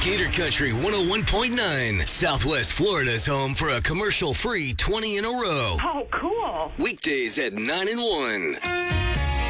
Gator Country 101.9. Southwest Florida's home for a commercial-free 20 in a row. Oh, cool. Weekdays at 9 and 1.